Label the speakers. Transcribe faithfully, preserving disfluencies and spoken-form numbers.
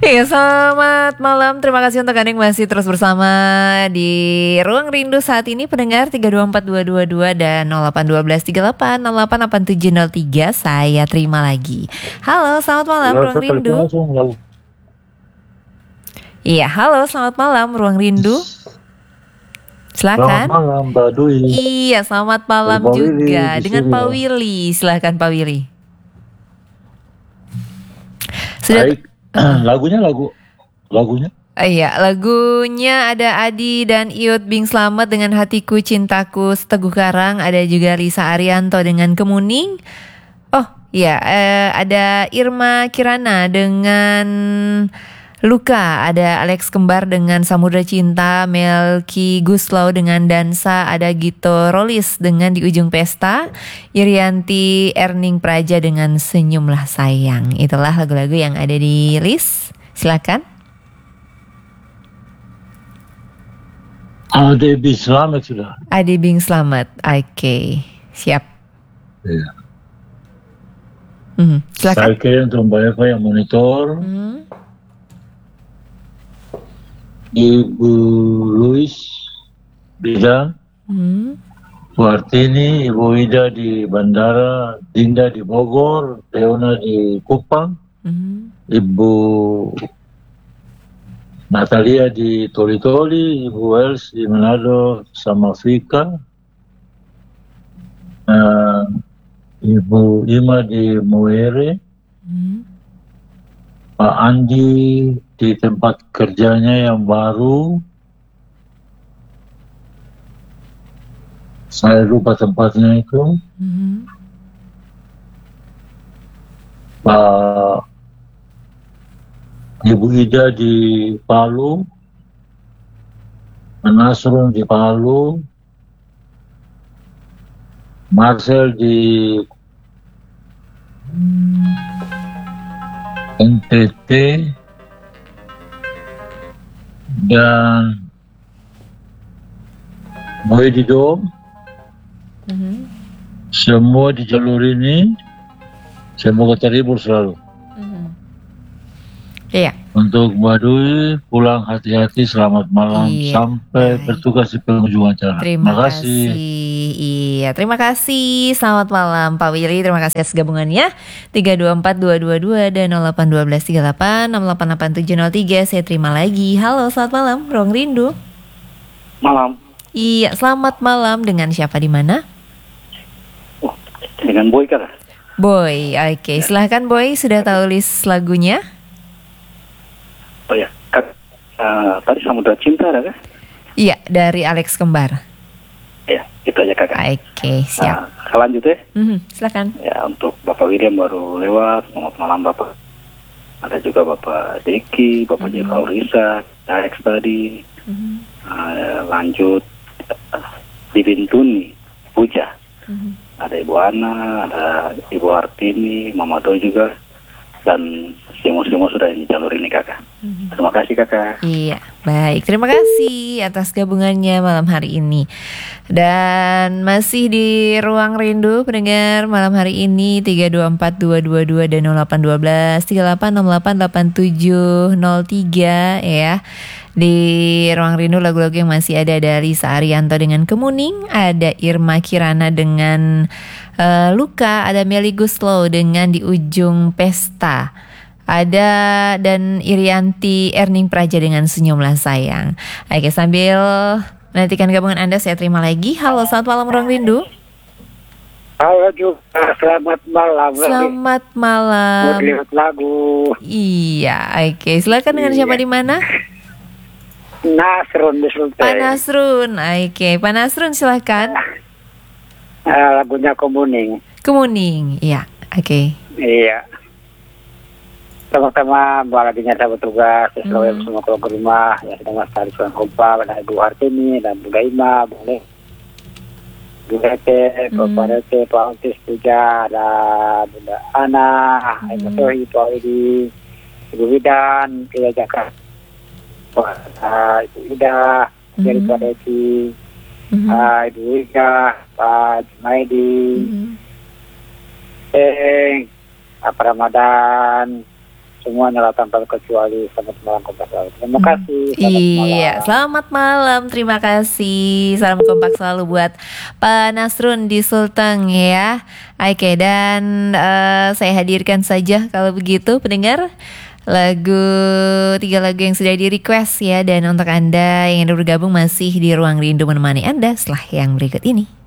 Speaker 1: Iya, selamat malam. Terima kasih untuk Anda yang masih terus bersama di Ruang Rindu saat ini. Pendengar tiga dua empat dua dua dua dan nol delapan satu dua tiga delapan nol delapan delapan tujuh nol tiga. Saya terima lagi. Halo, selamat malam Ruang Rindu. Iya, halo, selamat malam Ruang Rindu. Silakan.
Speaker 2: Selamat malam Mbak Dwi.
Speaker 1: Iya, selamat malam
Speaker 2: Pak
Speaker 1: juga
Speaker 2: Willy,
Speaker 1: dengan Pak Willy. Silakan Pak Willy. Sudah.
Speaker 2: Baik. Lagunya lagu lagunya?
Speaker 1: Iya, lagunya ada Adi dan Iut Bing Slamet dengan Hatiku Cintaku Seteguh Karang. Ada juga Risa Arianto dengan Kemuning. Oh iya, eh, ada Irma Kirana dengan Luka. Ada Alex Kembar dengan Samudra Cinta. Melki Guslau dengan Dansa. Ada Gito Rolis dengan Di Ujung Pesta. Irianti Erning Praja dengan Senyumlah Sayang. Itulah lagu-lagu yang ada di list. Silakan.
Speaker 2: Ade Bing Slamet sudah.
Speaker 1: Ade Bing Slamet. Oke, okay. Siap.
Speaker 2: Iya.
Speaker 1: Mm, silakan.
Speaker 2: Saya kira untuk Mbak Eva yang monitor.
Speaker 1: Mm.
Speaker 2: Ibu Louis Bida,
Speaker 1: Mm.
Speaker 2: Bu Artini, Ibu Ida di Bandara, Dinda di Bogor, Leona di Kupang,
Speaker 1: Mm.
Speaker 2: Ibu Natalia di Toli-Toli, Ibu Els di Manado sama Vika, uh, Ibu Ima di Muere,
Speaker 1: Mm.
Speaker 2: Pak Andi di tempat kerjanya yang baru, saya lupa tempatnya itu,
Speaker 1: Mm.
Speaker 2: Pak Ibu Ida di Palu, Nasrun di Palu, Marcel di N T T, dan Boy di Dom.
Speaker 1: Mm-hmm.
Speaker 2: Semua di jalur ini semoga terhibur selalu.
Speaker 1: Mm-hmm. Iya.
Speaker 2: Untuk Mbak Dwi, pulang hati-hati, selamat malam,
Speaker 1: Iya.
Speaker 2: sampai
Speaker 1: Baik.
Speaker 2: bertugas di penghujung acara.
Speaker 1: Terima
Speaker 2: Terima kasih.
Speaker 1: kasih. Iya, terima kasih. Selamat malam Pak Willy. Terima kasih atas gabungannya. tiga dua empat dua dua dua dan nol delapan satu dua tiga delapan enam delapan delapan tujuh nol tiga. Saya terima lagi. Halo, selamat malam Ruang Rindu.
Speaker 3: Malam.
Speaker 1: Iya, selamat malam. Dengan siapa di mana?
Speaker 3: Oh, dengan Boy kan?
Speaker 1: Boy. Oke, silahkan Boy. Sudah tahu list lagunya?
Speaker 3: Oh ya, Kak, uh, tadi Samudra Cinta ada kan?
Speaker 1: Iya, dari Alex Kembar.
Speaker 3: Ya, itu aja Kakak.
Speaker 1: Oke, siap.
Speaker 3: Nah, lanjut ya.
Speaker 1: Mm-hmm, silakan.
Speaker 3: Ya, untuk Bapak William baru lewat. Selamat malam Bapak. Ada juga Bapak Deki, Bapak mm-hmm. Jeka Risa, Alex tadi. Mm-hmm. Uh, lanjut uh, Bibin Tuni, Puja. Mm-hmm. Ada Ibu Ana, ada Ibu Artini, Mama Do juga. Dan semua-semua sudah di jalur ini Kakak. Mm-hmm. Terima kasih Kakak.
Speaker 1: Iya, baik. Terima kasih atas gabungannya malam hari ini. Dan masih di Ruang Rindu pendengar malam hari ini tiga dua empat dua dua dua dan nol delapan satu dua tiga delapan enam delapan delapan tujuh nol tiga ya. Di Ruang Rindu lagu-lagu yang masih ada dari Risa Arianto dengan Kemuning, ada Irma Kirana dengan Uh, Luka, ada Melly Guslow dengan Di Ujung Pesta, ada dan Irianti Erning Praja dengan Senyumlah Sayang. Oke, sambil menantikan gabungan Anda, saya terima lagi. Halo, selamat malam Ruang Rindu.
Speaker 4: Halo juga, selamat malam.
Speaker 1: Selamat malam.
Speaker 4: Mau lihat lagu.
Speaker 1: Iya, oke. Silakan dengan
Speaker 4: Iya.
Speaker 1: siapa di mana?
Speaker 4: Nasrun di Sultan.
Speaker 1: Pak Nasrun. Oke, Pak Nasrun silakan.
Speaker 4: Uh, lagunya Kemuning.
Speaker 1: Kemuning, iya. Oke.
Speaker 4: Iya. Sama-sama buat laginya sahabat tugas, sesuai
Speaker 1: Hmm.
Speaker 4: semua keluarga rumah yang sedang masih di kompa, ada Ibu Hartini dan Bu Gaima, boleh. Bu Rete, Bapak Rete, Pak Ontis juga, ada Bunda Ana, Ibu Sohi, Pak Widi, Ibu Widan, Kia Jaka, Ibu Ida, dari Pak Desi,
Speaker 1: Mhm.
Speaker 4: uh, Ibu Ika, Pak Jumaidi,
Speaker 1: Mhm.
Speaker 4: eh, Pak Ramadan, semuanya lah tanpa kecuali. Selamat malam Kompas selalu. Terima kasih. Selamat
Speaker 1: Iya,
Speaker 4: malam.
Speaker 1: selamat malam. Terima kasih. Salam kompak selalu buat Pak Nasrun di Sulteng ya. Oke, dan eh, saya hadirkan saja kalau begitu pendengar lagu tiga lagu yang sudah di request ya, dan untuk Anda yang ingin bergabung masih di Ruang Rindu menemani Anda setelah yang berikut ini.